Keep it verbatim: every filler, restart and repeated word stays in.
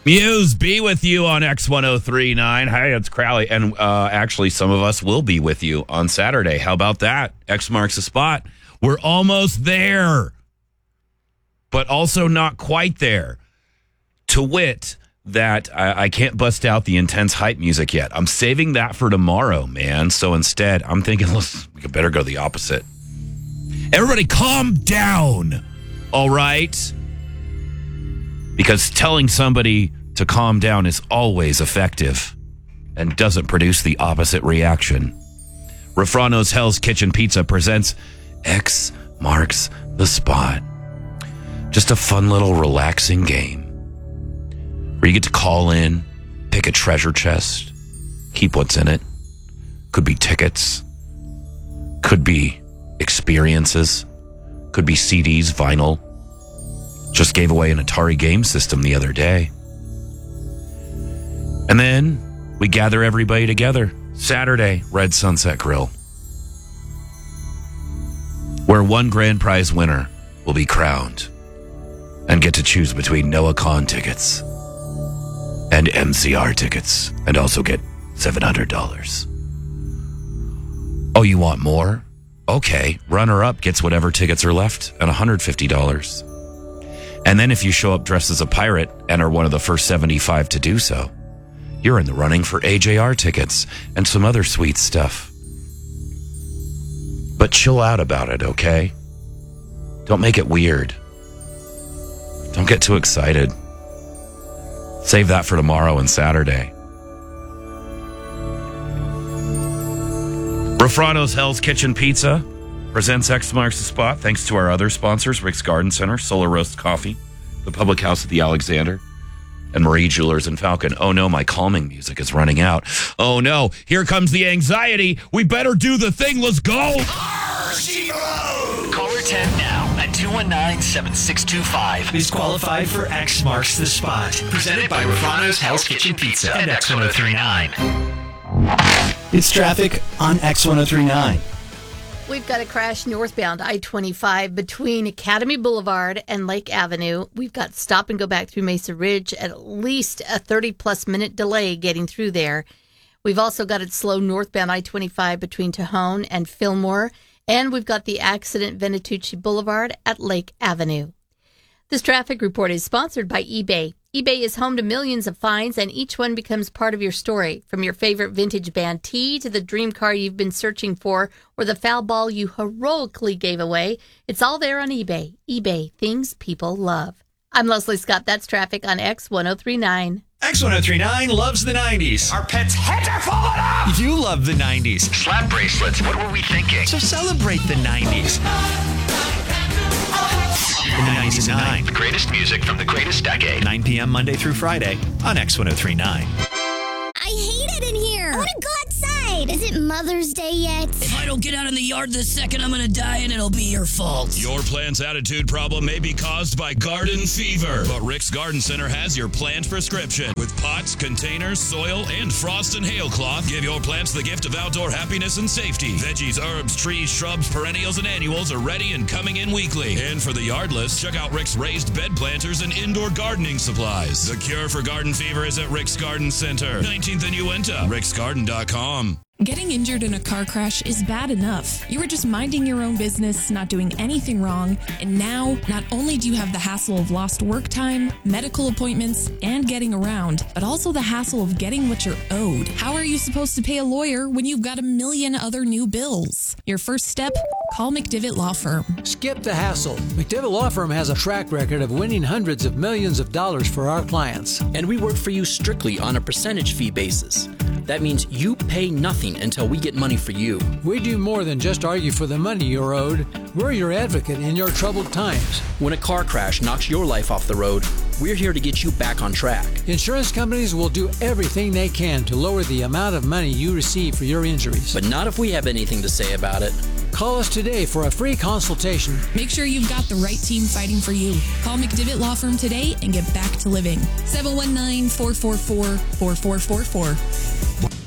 Muse, be with you on X ten thirty-nine. Hi, it's Crowley. And uh, actually, some of us will be with you on Saturday. How about that? X marks the spot. We're almost there, but also not quite there. To wit, that I, I can't bust out the intense hype music yet. I'm saving that for tomorrow, man. So instead, I'm thinking, let's, we better go the opposite. Everybody calm down, all right? Because telling somebody to calm down is always effective and doesn't produce the opposite reaction. Rafrano's Hell's Kitchen Pizza presents X Marks the Spot. Just a fun little relaxing game where you get to call in, pick a treasure chest, keep what's in it. Could be tickets, could be experiences, could be C Ds, vinyl. Just gave away an Atari game system the other day. And then we gather everybody together. Saturday, Red Sunset Grill, where one grand prize winner will be crowned and get to choose between Noah Kahn tickets and M C R tickets, and also get seven hundred dollars. Oh, you want more? Okay, runner-up gets whatever tickets are left and one hundred fifty dollars. And then if you show up dressed as a pirate and are one of the first seventy-five to do so, you're in the running for A J R tickets and some other sweet stuff. But chill out about it, okay? Don't make it weird. Don't get too excited. Save that for tomorrow and Saturday. Rafrano's Hell's Kitchen Pizza presents X Marks the Spot, thanks to our other sponsors, Rick's Garden Center, Solar Roast Coffee, the Public House at the Alexander, and Marie Jewelers in Falcon. Oh no, my calming music is running out. Oh no, here comes the anxiety. We better do the thing. Let's go. Caller ten now at two one nine, seven six two five is qualified for X Marks the Spot. Presented by Rafrano's Hell's Kitchen Pizza and X ten thirty-nine. It's traffic on X ten thirty-nine. We've got a crash northbound I twenty-five between Academy Boulevard and Lake Avenue. We've got stop and go back through Mesa Ridge, at least a thirty-plus minute delay getting through there. We've also got it slow northbound I twenty-five between Tejon and Fillmore. And we've got the accident Venatucci Boulevard at Lake Avenue. This traffic report is sponsored by eBay. eBay is home to millions of finds, and each one becomes part of your story. From your favorite vintage band tee to the dream car you've been searching for, or the foul ball you heroically gave away, it's all there on eBay. eBay, things people love. I'm Leslie Scott. That's traffic on X ten thirty-nine. X ten thirty-nine loves the nineties. Our pets' heads are falling off. You love the nineties. Slap bracelets. What were we thinking? So celebrate the nineties. In the nineties and nine. The greatest music from the greatest decade. nine p.m. Monday through Friday on X ten thirty-nine. I hate it in here. I want to go outside. Is it Mother's Day yet? If I don't get out in the yard this second, I'm going to die and it'll be your fault. Your plant's attitude problem may be caused by garden fever, but Rick's Garden Center has your plant prescription. With pots, containers, soil, and frost and hail cloth, give your plants the gift of outdoor happiness and safety. Veggies, herbs, trees, shrubs, perennials, and annuals are ready and coming in weekly. And for the yardless, check out Rick's raised bed planters and indoor gardening supplies. The cure for garden fever is at Rick's Garden Center, nineteenth and Uinta, ricks garden dot com. Getting injured in a car crash is bad enough. You were just minding your own business, not doing anything wrong, and now, not only do you have the hassle of lost work time, medical appointments, and getting around, but also the hassle of getting what you're owed. How are you supposed to pay a lawyer when you've got a million other new bills? Your first step? Call McDivitt Law Firm. Skip the hassle. McDivitt Law Firm has a track record of winning hundreds of millions of dollars for our clients. And we work for you strictly on a percentage fee basis. That means you pay nothing until we get money for you. We do more than just argue for the money you're owed. We're your advocate in your troubled times. When a car crash knocks your life off the road, we're here to get you back on track. Insurance companies will do everything they can to lower the amount of money you receive for your injuries. But not if we have anything to say about it. Call us today for a free consultation. Make sure you've got the right team fighting for you. Call McDivitt Law Firm today and get back to living. seven one nine, four four four, four four four four.